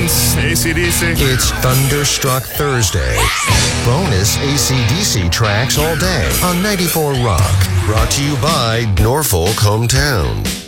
Prince, AC/DC. It's Thunderstruck Thursday. Bonus AC/DC tracks all day on 94 Rock. Brought to you by Norfolk Hometown.